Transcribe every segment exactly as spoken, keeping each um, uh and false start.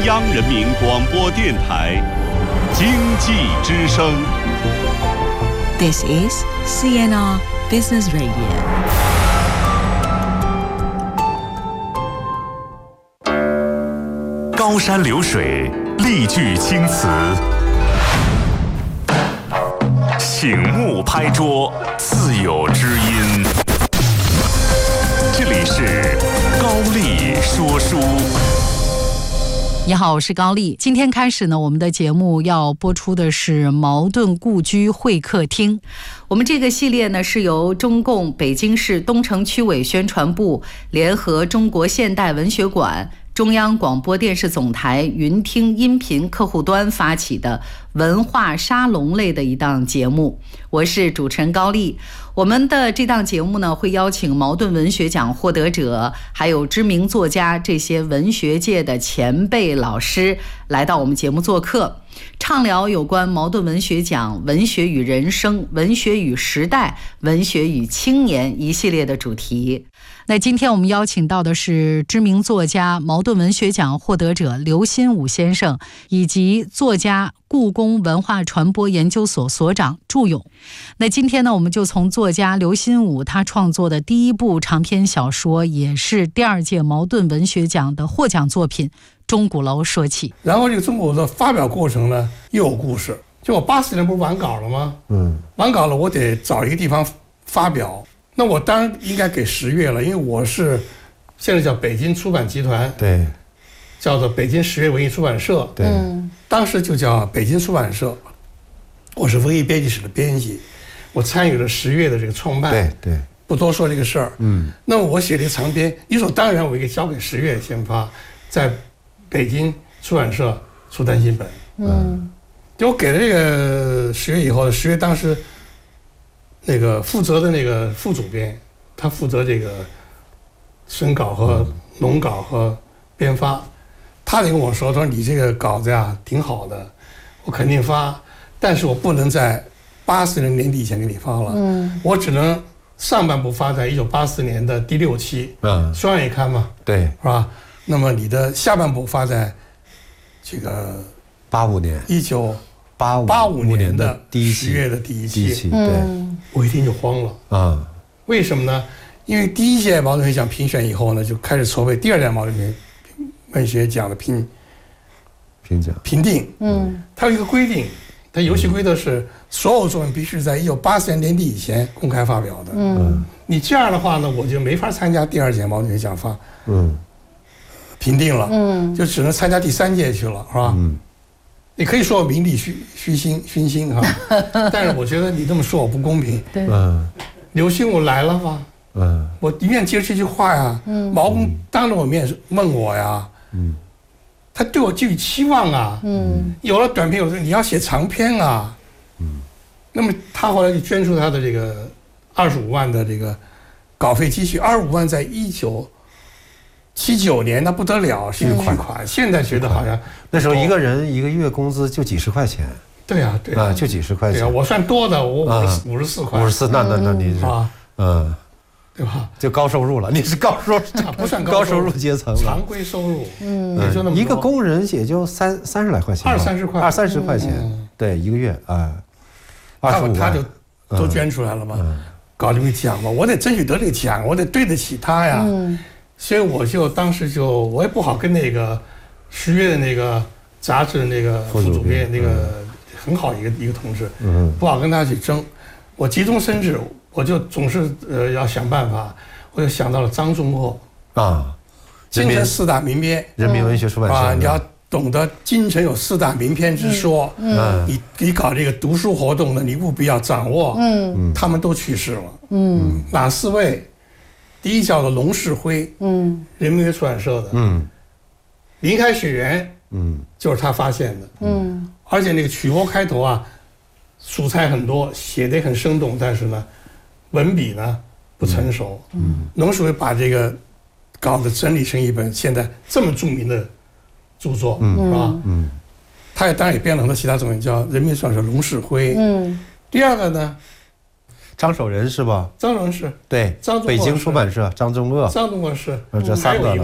央人民广播电台经济之声。 This is C N R Business Radio。 高山流水，丽句青词，醒目拍桌，自有知音。这里是高丽说书。 你好，我是高丽。今天开始呢，我们的节目要播出的是茅盾故居会客厅。我们这个系列呢，是由中共北京市东城区委宣传部联合中国现代文学馆、中央广播电视总台云听音频客户端发起的文化沙龙类的一档节目。我是主持人高丽。我们的这档节目呢，会邀请茅盾文学奖获得者，还有知名作家，这些文学界的前辈老师来到我们节目做客，畅聊有关茅盾文学奖、文学与人生、文学与时代、文学与青年一系列的主题。那今天我们邀请到的是知名作家、茅盾文学奖获得者刘心武先生，以及作家、故宫文化传播研究所所长祝勇。那今天呢，我们就从作家刘心武他创作的第一部长篇小说，也是第二届茅盾文学奖的获奖作品《钟鼓楼》说起。 然后这个钟鼓楼的发表过程呢，又有故事。就我八四年不是完稿了吗？嗯，完稿了，我得找一个地方发表。那我当然应该给十月了，因为我是现在叫北京出版集团， 对， 叫做北京十月文艺出版社， 对， 当时就叫北京出版社。我是文艺编辑室的编辑，我参与了十月的这个创办， 对对， 不多说这个事儿。嗯，那么我写了一个长篇，理所当然我应该交给十月先发，在北京出版社出单行本。嗯，就我给了这个十月以后，十月当时那个负责的那个副主编，他负责这个审稿和农稿和编发，他就跟我说：“他说你这个稿子呀挺好的，我肯定发，但是我不能在八四年年底以前给你发了，嗯，我只能上半部发在一九八四年的第六期，嗯，双月刊嘛， 对， 是吧？那么你的下半部发在这个八五年， 一九八五八五年的第一十月的第一期， 第一期，对， 我一听就慌了啊！为什么呢？因为第一届茅盾文学奖评选以后呢，就开始筹备第二届茅盾文学奖的评评奖评定。嗯，它有一个规定，它游戏规则是所有作品必须在一九八四年年底以前公开发表的。嗯，你这样的话呢，我就没法参加第二届茅盾文学奖发嗯评定了。嗯，就只能参加第三届去了，是吧？嗯。你可以说我名利虚虚心熏心哈，但是我觉得你这么说我不公平。 对， 嗯，刘心武来了吧？嗯，我宁愿接这句话呀。嗯，毛公当着我面问我呀。嗯，他对我寄予期望啊。嗯，有了短篇，有了你要写长篇啊。嗯，那么他后来就捐出他的这个二十五万的这个稿费积蓄，二十五万在一九七九年那不得了，是巨款。现在觉得好像那时候一个人一个月工资就几十块钱。 对啊，对啊， 就几十块钱。 对啊，我算多的，我五十四块。 五十四，那那那你是啊，嗯，对吧？ 就高收入了，你是高收入， 不算高收入阶层了， 常规收入，嗯，也就那么一个工人也就三三十来块钱， 二三十块， 二三十块钱，对，一个月啊，二十五万， 他就都捐出来了嘛，搞这个奖嘛，我得争取得这个奖，我得对得起他呀。所以我就当时就我也不好跟那个十月的那个杂志的那个副主编那个很好一个一个同志，嗯，不好跟他去争。我急中生智，我就总是呃要想办法，我就想到了张仲厚啊，京城四大名编， 人民文学出版社啊，你要懂得京城有四大名篇之说，嗯，你你搞这个读书活动呢，你务必要掌握，嗯，他们都去世了，嗯，哪四位？第一叫做龙世辉，嗯，人民文学出版社的，嗯，林开雪原，嗯，就是他发现的，嗯，而且那个曲波开头啊，素材很多，写得很生动，但是呢，文笔呢不成熟，嗯，龙世辉把这个稿子整理成一本现在这么著名的著作，嗯，是吧？嗯，他也当然也编了很多其他作品，叫《人民出版社龙世辉》，嗯，第二个呢。 张守仁是吧？ 张守仁是对，张北京出版社张仲乐， 张仲乐是， 这三个还有一位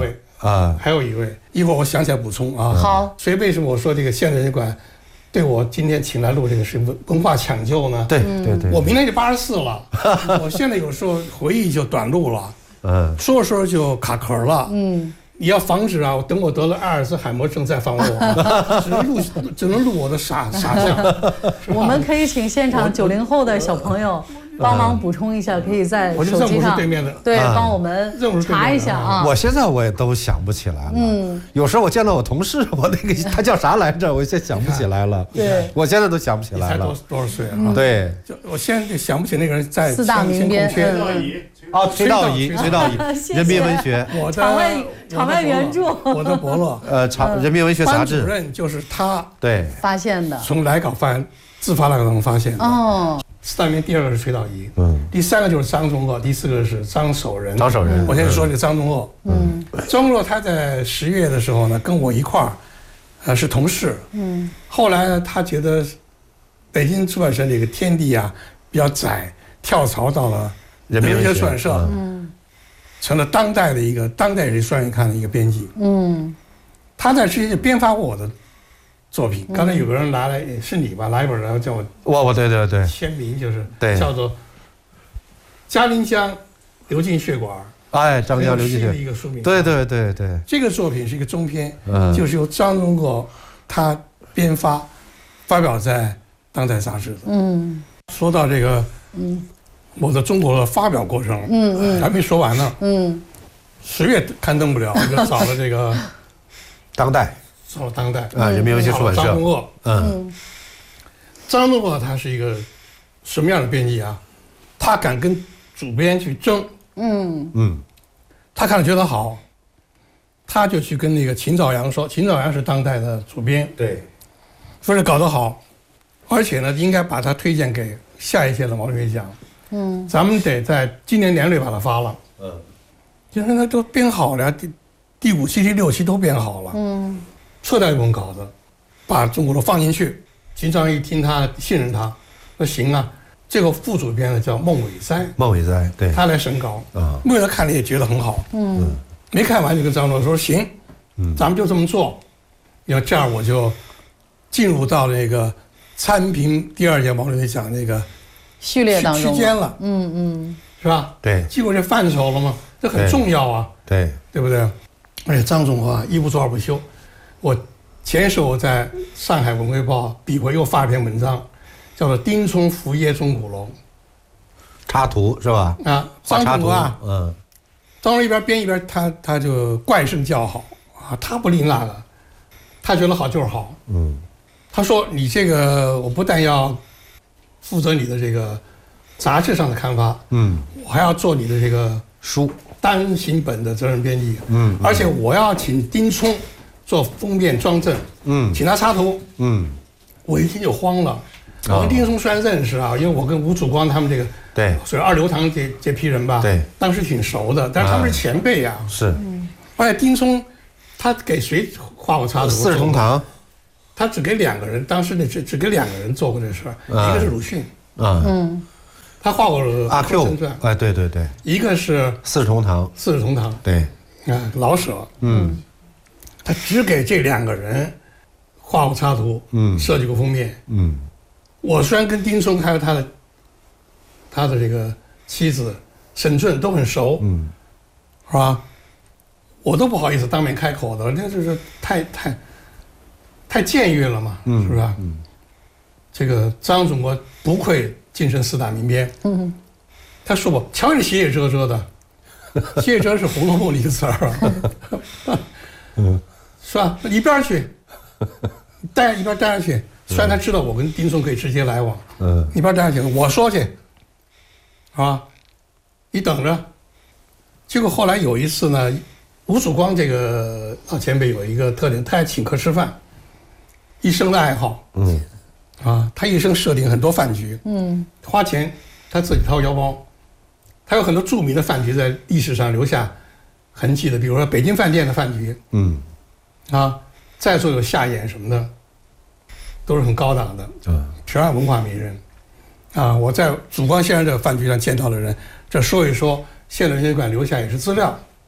啊，还有一位，一会儿我想起来补充啊。 好， 所以为什么我说这个现代人馆对我今天请来录这个是文文化抢救呢？ 对对对， 我明年就八十四了，我现在有时候回忆就短路了，嗯，说着说着就卡壳了，嗯。你要防止啊！等我得了阿尔茨海默症再访问我，只能录只能录我的傻傻相。 我们可以请现场九零后的小朋友帮忙补充一下，可以在手机上对面的对帮我们查一下啊。 我现在我也都想不起来了。嗯，有时候我见到我同事，我那个他叫啥来着，我现在想不起来了。 对， 我现在都想不起来了。 多多少岁啊？ 对， 就我现在就想不起那个人在四大名编。 哦，崔道仪，崔道仪，人民文学， 我的场外场外援助， 我的伯乐， 呃，场人民文学杂志主任就是他， 对， 发现的， 从来稿翻自发来稿当中发现的。哦，四大名第二个是崔道仪，嗯，第三个就是张宗鄂，第四个是张守仁。 张守仁， 我先说这个张宗鄂，嗯，张宗鄂他在十月的时候呢，跟我一块儿，呃，是同事，嗯，后来呢，他觉得北京出版社这个天地啊比较窄，跳槽到了。人民文学出版社，嗯，成了当代的一个当代人书院看的一个编辑，嗯，他在之前就编发过我的作品。刚才有个人拿来，是你吧？拿一本然后叫我， 我我对对对， 签名就是对， 叫做《嘉陵江流进血管》， 哎，张江流进血的一个书名， 对对对对， 这个作品是一个中篇，嗯，就是由张宗鄂他编发，发表在《当代》杂志的，嗯，说到这个，嗯。我的中国的发表过程，嗯嗯，还没说完呢，嗯，十月刊登不了，就找了这个当代， 找了当代啊，人民文学出版社， 张宗鄂，嗯，张宗鄂他是一个什么样的编辑啊？他敢跟主编去争，嗯嗯，他看了觉得好，他就去跟那个秦早阳说，秦早阳是当代的主编， 对， 说是搞得好，而且呢，应该把他推荐给下一届的毛主席奖。嗯，咱们得在今年年内把它发了。嗯，就是它都编好了，第第五期、第六期都编好了。嗯，撤掉一本稿子，把中国的放进去。秦朝阳一听他信任他，说行啊。这个副主编呢叫孟伟哉， 孟伟哉对， 他来审稿。啊，孟伟哉看了也觉得很好。嗯，没看完就跟张总说行，嗯，咱们就这么做。要这样我就进入到那个参评第二届毛主席奖那个。 序列当中区间了， 嗯嗯， 是吧？ 对， 进入这范畴了吗？这很重要啊， 对， 对不对？而且张总啊，一不做二不休。我前手我在上海文汇报笔回又发一篇文章，叫做《丁聪伏耶钟鼓楼》， 插图是吧？ 啊，张总啊，嗯，张总一边编一边他他就怪声叫好啊，他不理那个，他觉得好就是好，嗯，他说你这个我不但要。负责你的这个杂志上的刊发，嗯，我还要做你的这个书单行本的责任编辑，嗯，而且我要请丁聪做封面装帧，嗯，请他插图，嗯，我一听就慌了。我跟丁聪虽然认识啊，因为我跟吴曙光他们这个对， 所以二流堂这这批人吧， 对， 当时挺熟的，但是他们是前辈呀， 是， 而且丁聪他给谁画过插图？ 四世同堂。 他只给两个人，当时那只只给两个人做过这事儿，一个是鲁迅，嗯，他画过阿 Q 传，哎，对对对， 一个是四世同堂， 四世同堂， 对， 啊，老舍，嗯，他只给这两个人画过插图，嗯，设计过封面，嗯，我虽然跟丁聪还有他的他的这个妻子沈圳都很熟，嗯，是吧？我都不好意思当面开口的，那就是太太。太僭越了嘛，嗯、是不是？嗯，这个张总国不愧晋升四大名编。嗯，他说我瞧你写写遮遮的，写写遮是《红楼梦》的一个词儿啊。嗯，是吧？一边去，待一边待下去。虽然他知道我跟丁聪可以直接来往，嗯，一边待下去，我说去，啊，你等着。结果后来有一次呢，吴曙光这个老前辈有一个特点，他爱请客吃饭。一生的爱好，嗯，啊，他一生设定很多饭局，嗯，花钱他自己掏腰包，他有很多著名的饭局在历史上留下痕迹的，比如说北京饭店的饭局，嗯，啊，在座有夏衍什么的，都是很高档的，嗯，全是文化名人，啊，我在曙光先生这个饭局上见到的人，这说一说，现代文学馆留下也是资料，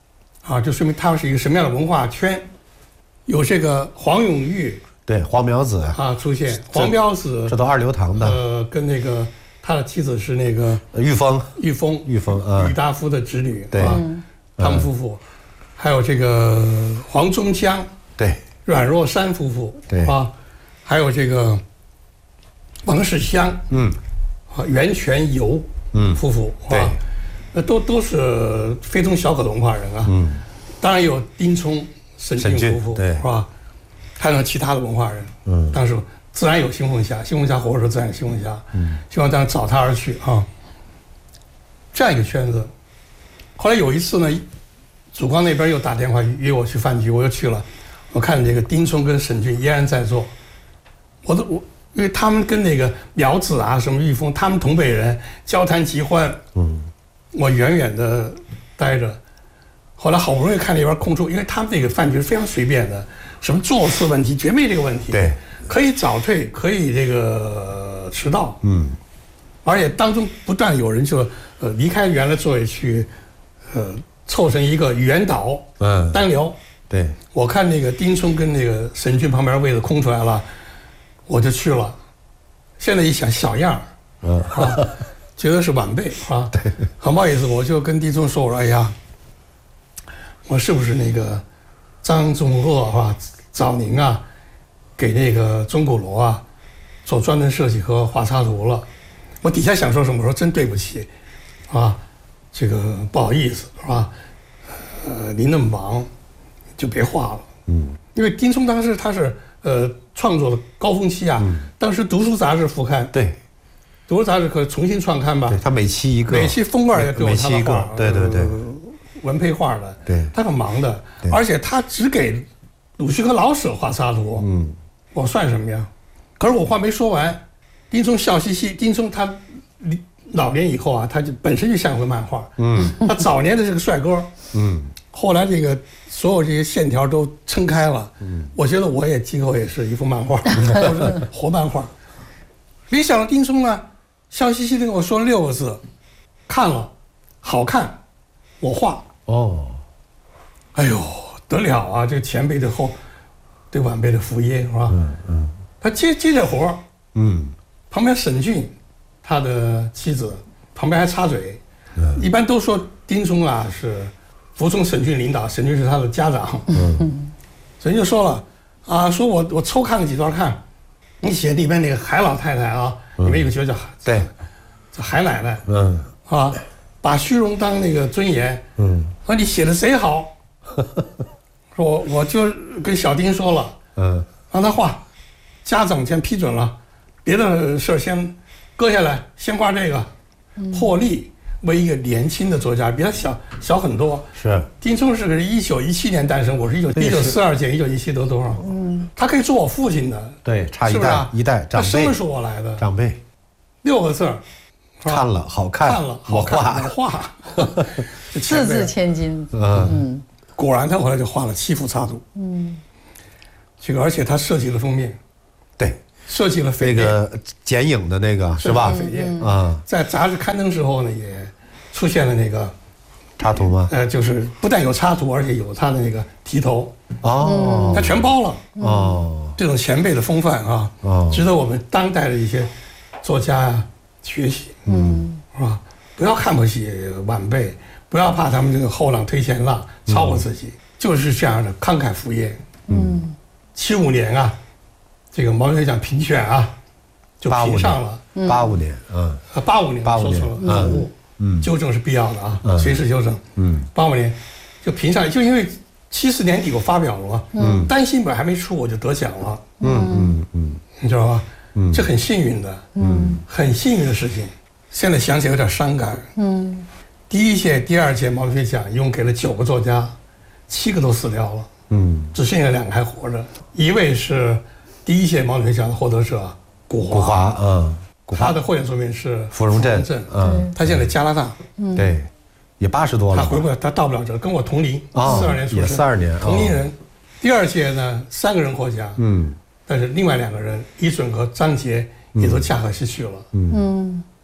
啊，就说明他们是一个什么样的文化圈。有这个黄永玉， 对，黄苗子啊出现，黄苗子这都二流堂的。 呃，跟那个他的妻子是那个玉峰， 玉峰， 玉峰啊， 郁达夫的侄女， 对， 啊，他们夫妇，还有这个黄宗江， 对， 阮若山夫妇， 对啊，还有这个王世襄， 嗯， 啊，袁泉游，嗯，夫妇， 对， 那都都是非同小可的文化人啊，嗯，当然有丁聪。沈俊夫妇， 对， 是吧？还有其他的文化人，嗯，当时自然有新凤霞，新凤霞活着自然有新凤霞，嗯，希望当然找他而去啊。这样一个圈子，后来有一次呢，曙光那边又打电话约我去饭局，我又去了，我看这个丁聪跟沈俊依然在座，我都我因为他们跟那个苗子啊什么玉峰，他们同辈人交谈极欢，嗯，我远远的待着。后来好不容易看了一边空出，因为他们这个饭局是非常随便的，什么座次问题绝没这个问题， 对， 可以早退，可以这个迟到，嗯，而且当中不断有人就呃离开原来座位去，呃凑成一个圆岛，嗯，单聊， 对， 我看那个丁聪跟那个沈俊旁边位子空出来了，我就去了，现在一想小样，嗯，啊，觉得是晚辈啊，对，很不好意思，我就跟丁聪说，我说哎呀。我是不是那个张仲鄂啊、早宁啊，给那个钟鼓楼啊做专门设计和画插图了？我底下想说什么？我说真对不起，啊，这个不好意思，是吧？呃，您那么忙，就别画了。嗯，因为丁聪当时他是呃创作的高峰期啊，嗯、当时读书杂志副刊， 对， 读书杂志可重新创刊吧？ 对，他每期一个， 每期封面也都有他的画， 对对对。 呃文配画的， 对， 他很忙的，而且他只给鲁迅和老舍画插图，嗯，我算什么呀？可是我话没说完，丁聪笑嘻嘻。丁聪他老年以后啊，他就本身就像回漫画，嗯，他早年的这个帅哥，嗯，后来这个所有这些线条都撑开了，嗯，我觉得我也今后也是一幅漫画，都是活漫画。没想到丁聪呢，笑嘻嘻的跟我说六个字，看了，好看，我画。哦，哎呦，得了啊！这个前辈的后，对晚辈的福音是吧？嗯嗯。他接接这活儿，嗯。旁边沈俊，他的妻子旁边还插嘴，嗯。一般都说丁聪啊是服从沈俊领导，沈俊是他的家长。嗯。沈俊就说了啊，说我我抽看了几段看，你写里边那个海老太太啊，里面有个角色叫对， 叫海奶奶。嗯。啊。把虚荣当那个尊严，嗯，说你写的贼好，说我我就跟小丁说了，嗯，让他画，家长先批准了，别的事儿先搁下来，先画这个。破例为一个年轻的作家，比他小小很多。 是， 丁聪是个一九一七年诞生，我是一九一九四二减一九一七得多少？嗯，他可以做我父亲的， 对，差一代一代长辈， 他生的是我来的长辈， 六个字儿。 看了好看， 看了好看，我画， 字字千金。嗯， 果然他后来就画了七幅插图。嗯，这个而且他设计了封面， 对， 设计了那个剪影的那个是吧？ 扉页啊，在杂志刊登时候呢，也出现了那个插图吗？ 呃，就是不但有插图，而且有他的那个题头。 哦， 他全包了。哦，这种前辈的风范啊，哦，值得我们当代的一些作家啊学习。嗯，是吧？不要看不起晚辈，不要怕他们这个后浪推前浪超过自己，嗯、就是这样的慷慨赴业。嗯，七五年啊，这个毛主席奖评选啊，就评上了。 八五年，嗯， 八五年， 八五年， 说错了，错误，嗯，纠正是必要的啊，嗯、随时纠正。嗯，八五年就评上，就因为七四年底我发表了嘛，嗯，单行本还没出我就得奖了。嗯嗯嗯，你知道吧？嗯，这很幸运的，嗯，很幸运的事情。现在想起来有点伤感。嗯，第一届、第二届毛主席奖一共给了九个作家，七个都死掉了。嗯，只剩下两个还活着。一位是第一届毛主席奖的获得者古华， 古华，嗯， 他的获奖作品是《 芙蓉镇》。 嗯，他现在加拿大。 嗯，对，也八十多了。 他回不了，他到不了这，跟我同龄，四二年出生， 也四二年， 同龄人。第二届呢，三个人获奖。嗯，但是另外两个人，伊准和张杰也都驾鹤西去了。嗯。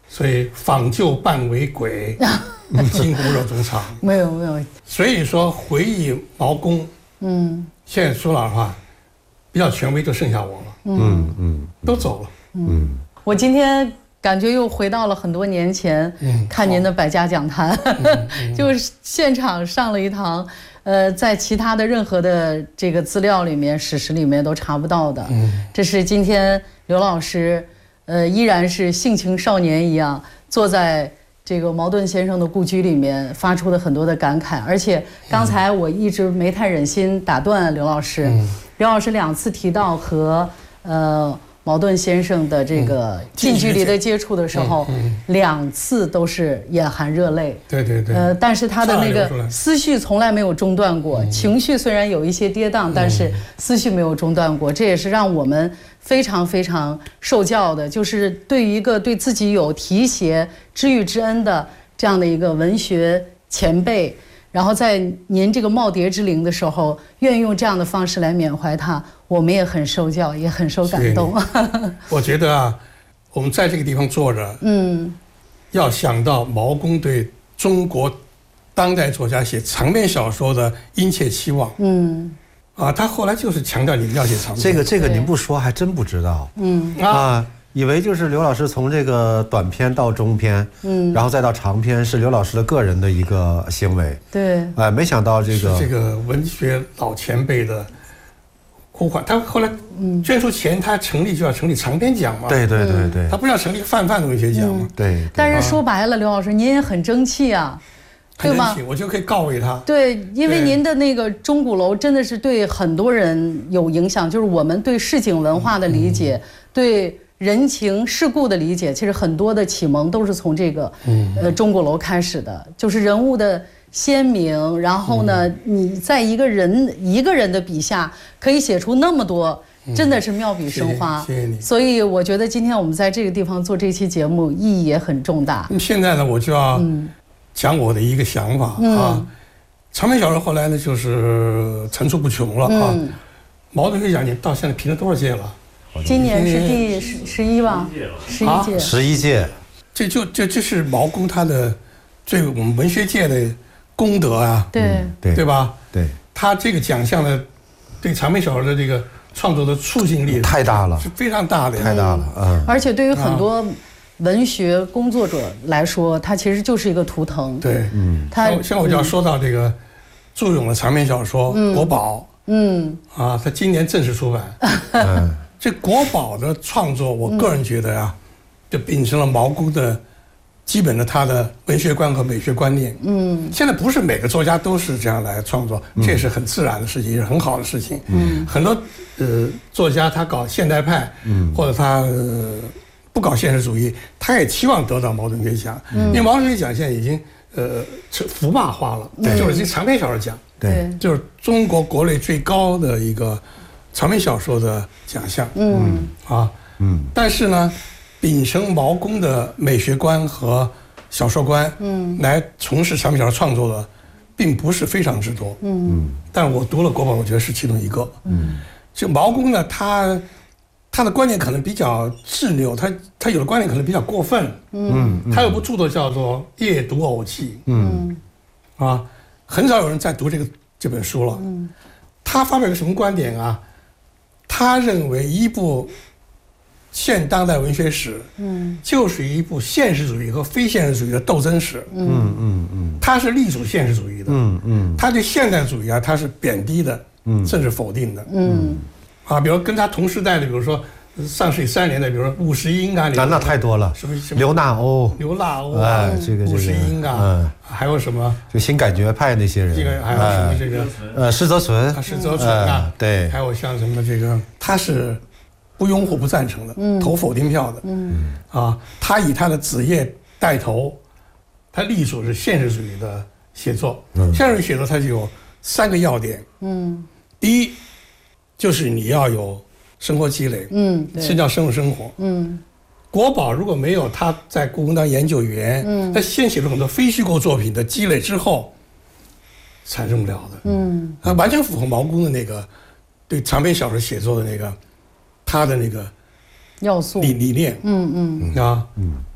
所以访旧半为鬼，惊鸿肉中藏。 没有没有。 所以说回忆毛公，嗯，现在说老实话，比较权威就剩下我了，嗯嗯，都走了， 嗯。我今天感觉又回到了很多年前，嗯、看您的百家讲坛，嗯嗯、就是现场上了一堂，呃，在其他的任何的这个资料里面、史实里面都查不到的。嗯，这是今天刘老师，呃，依然是性情少年一样，坐在这个茅盾先生的故居里面，发出的很多的感慨。而且刚才我一直没太忍心打断刘老师，嗯、刘老师两次提到和呃。茅盾先生的这个近距离的接触的时候，嗯嗯、两次都是眼含热泪。对对对。呃，但是他的那个思绪从来没有中断过，嗯、情绪虽然有一些跌宕，嗯、但是思绪没有中断过。这也是让我们非常非常受教的，就是对于一个对自己有提携知遇之恩的这样的一个文学前辈。然后在您这个耄耋之龄的时候，愿意用这样的方式来缅怀他，我们也很受教，也很受感动。 我觉得啊，我们在这个地方坐着，嗯，要想到毛公对中国当代作家写长篇小说的殷切期望，嗯，啊，他后来就是强调你们要写长篇。 这个这个您不说还真不知道，嗯啊。以为就是刘老师从这个短篇到中篇，嗯，然后再到长篇，是刘老师的个人的一个行为。 对， 哎、呃，没想到这个是这个文学老前辈的呼唤。他后来捐出钱，他成立就要成立长篇奖嘛。 对对对对， 他不是要成立泛泛的文学奖嘛？ 嗯、对, 对。 但是说白了，刘老师您也很争气啊。对吗？ 我就可以告慰他。 对，因为您的那个钟鼓楼真的是对很多人有影响，就是我们对市井文化的理解，嗯、对人情世故的理解，其实很多的启蒙都是从这个、嗯、呃钟鼓楼开始的，就是人物的鲜明，然后呢，嗯、你在一个人一个人的笔下可以写出那么多。真的是妙笔生花， 嗯、谢谢, 谢谢你。 所以我觉得今天我们在这个地方做这期节目意义也很重大。 那么现在呢，我就要讲我的一个想法、嗯、啊。长篇小说后来呢，就是层出不穷了啊。嗯、茅盾学奖你到现在评了多少届了？ 今年是第十十一吧？十一届。 十一届。 这就这这是毛公他的对我们文学界的功德啊。 对、 嗯、对对吧？ 对。 他这个奖项呢，对长篇小说的这个。创作的促进力太大了， 是非常大的， 太大了。嗯， 而且对于很多文学工作者来说，它其实就是一个图腾。 对，嗯，他像我就要说到这个祝永的长篇小说《国宝》，嗯，啊，他今年正式出版。嗯，这《国宝》的创作，我个人觉得呀，就秉承了毛公的基本的他的文学观和美学观念。嗯，现在不是每个作家都是这样来创作，这也是很自然的事情，也是很好的事情。嗯，很多呃作家他搞现代派，嗯，或者他、呃、不搞现实主义，他也期望得到茅盾学奖。嗯，因为茅盾学奖现在已经呃腐败化了，对，就是这长篇小说奖，对，就是中国国内最高的一个长篇小说的奖项。嗯，啊，嗯，但是呢。秉承毛公的美学观和小说观，嗯，来从事长篇小说创作的，并不是非常之多，嗯，但我读了《国宝》，我觉得是其中一个，嗯，就毛公呢，他他的观点可能比较执拗，他他有的观点可能比较过分，嗯，他有部著作叫做《夜读偶记》，嗯，啊，很少有人在读这个这本书了，嗯，他发表个什么观点啊？他认为一部现当代文学史，嗯，就是一部现实主义和非现实主义的斗争史，嗯嗯嗯，它是隶属现实主义的，嗯嗯，他对现代主义啊，他是贬低的，嗯，甚至否定的，嗯，啊，比如跟他同时代的，比如说上世纪三十年代，比如说伍世英啊， 那那太多了， 什么什么刘纳欧、 刘纳欧啊，这个伍世英啊，嗯，还有什么就新感觉派那些人， 这个还有什么这个呃施泽存啊，施泽存啊，对，还有像什么这个，他是。不拥护、不赞成的，嗯、投否定票的，嗯，啊，他以他的子业带头，他隶属是现实主义的写作。嗯、现实主义写作它就有三个要点，嗯，第一就是你要有生活积累，嗯，这叫深入生活，嗯。国宝如果没有他在故宫当研究员，嗯，他先写了很多非虚构作品的积累之后，产生不了的，嗯，他完全符合毛公的那个对长篇小说写作的那个。他的那个要素理理念，嗯嗯啊，嗯，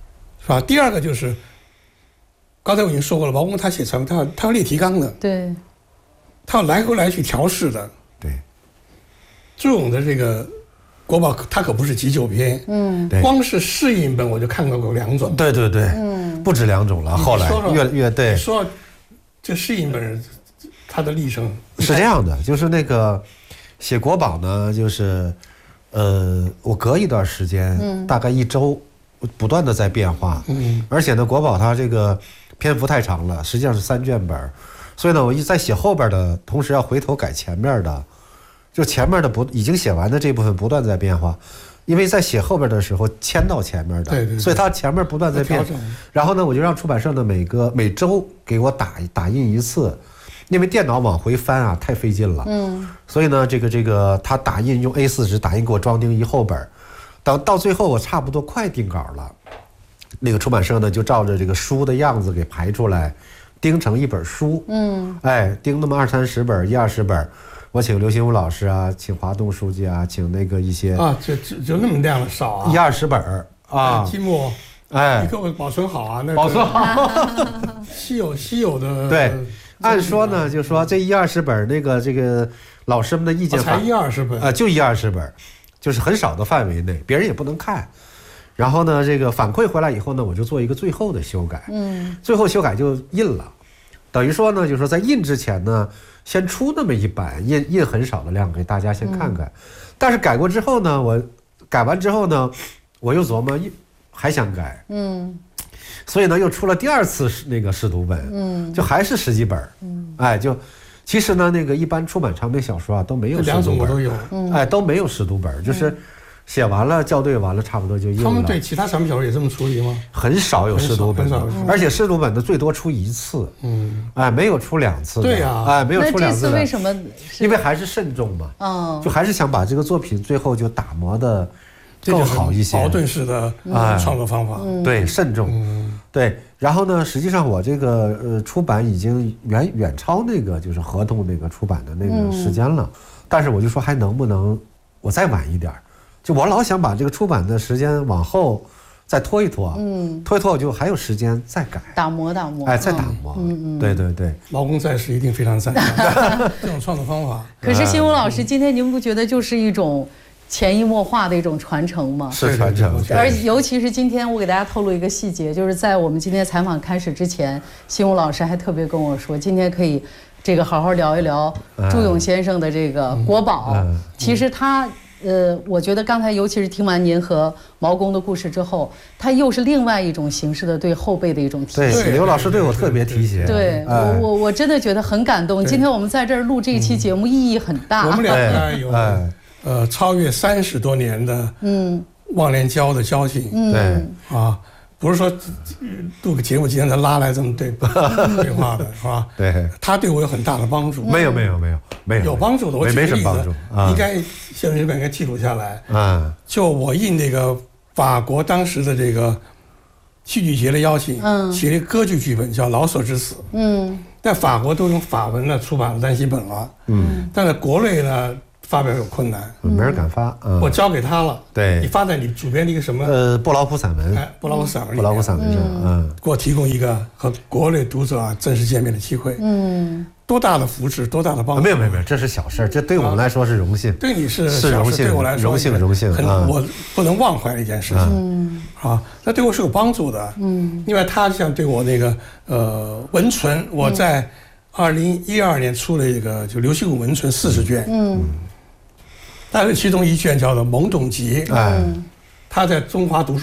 是吧？第二个就是，刚才我已经说过了，毛公他写传，他要他要列提纲的， 对， 他要来回来去调试的。 对， 朱永的这个国宝，他可不是急救篇，嗯，光是适应本我就看到过两种。 对对对，嗯，不止两种了。后来越越对， 说这适应本他的历程是这样的，就是那个写国宝呢，就是呃，我隔一段时间，嗯，大概一周。不断的在变化，嗯，而且呢，国宝它这个篇幅太长了，实际上是三卷本，所以呢，我一在写后边的同时要回头改前面的，就前面的不已经写完的这部分不断在变化，因为在写后边的时候迁到前面的， 对对， 所以它前面不断在变。然后呢，我就让出版社呢每个每周给我打打印一次，因为电脑往回翻啊太费劲了，嗯，所以呢，这个这个他打印用 A 四 纸打印给我装订一后本。等到最后我差不多快定稿了，那个出版社呢就照着这个书的样子给排出来，钉成一本书。嗯，哎，钉那么二三十本，一二十本，我请刘心武老师啊，请华东书记啊，请那个一些啊，就就就那么量的少啊， 一二十本啊， 积木， 哎， 你给我保存好啊，那保存好， 稀有稀有的。 对，按说呢，就说这一二十本那个这个老师们的意见才一二十本啊，就一二十本。就是很少的范围内，别人也不能看。然后呢，这个反馈回来以后呢，我就做一个最后的修改。嗯，最后修改就印了，等于说呢，就是说在印之前呢，先出那么一版，印印很少的量给大家先看看。嗯、但是改过之后呢，我改完之后呢，我又琢磨还想改。嗯，所以呢，又出了第二次那个试读本。嗯，就还是十几本。嗯，哎，就。其实呢，那个一般出版长篇小说啊都没有试读本， 两种我都有， 哎，都没有试读本，就是写完了校对完了，差不多就印了。 他们对其他长篇小说也这么处理吗？ 很少有试读本，而且试读本的最多出一次，嗯，哎，没有出两次。 对呀， 哎，没有出两次。 那这次为什么？ 因为还是慎重嘛，嗯，就还是想把这个作品最后就打磨的更好一些。 矛盾式的创作方法， 对，慎重，对。然后呢，实际上我这个呃出版已经远远超那个就是合同那个出版的那个时间了，嗯、但是我就说还能不能我再晚一点？就我老想把这个出版的时间往后再拖一拖，嗯，拖一拖我就还有时间再改， 打磨打磨， 哎，再打磨，嗯嗯，对对对， 劳工在世一定非常赞赏这种创作方法。 可是新武老师，今天您不觉得就是一种潜移默化的一种传承吗？ 是传承， 而尤其是今天我给大家透露一个细节，就是在我们今天采访开始之前，新武老师还特别跟我说，今天可以这个好好聊一聊朱永先生的这个国宝。嗯嗯、其实他呃，我觉得刚才尤其是听完您和毛公的故事之后，他又是另外一种形式的对后辈的一种提携。 对，刘老师对我特别提携。 对，我我我真的觉得很感动。今天我们在这儿录这一期节目，意义很大。 我们两个有。呃，超越三十多年的嗯忘年交的交情， 嗯、对啊，不是说录个节目今天才拉来这么对对话的是吧？ 对， 他对我有很大的帮助。 没有没有没有没有有帮助的，我举个例子， 没什么帮助，啊、 应该现在应该记录下来。嗯，就我应那个法国当时的这个戏剧节的邀请，嗯，写了一个歌剧剧本叫《老舍之死》，嗯，在法国都用法文呢出版了单行本了，嗯，但在国内呢。发表有困难， 没人敢发。嗯、 我交给他了。 对， 你发在你主编的一个什么？ 呃，不劳苦散文。 哎，不劳苦散文。 不劳苦散文上，嗯， 给我提供一个和国内读者啊正式见面的机会。嗯，多大的福祉，多大的帮助？ 没有没有没有，这是小事，这对我们来说是荣幸。 对你是是荣幸， 对我来说荣幸荣幸， 很我不能忘怀的一件事情。嗯，啊，那对我是有帮助的。嗯，另外他像对我那个呃文存，我在二零一二年出了一个就刘西武文存四十卷。嗯。但是其中一卷叫做《懵懂集》，哎，他在中华读书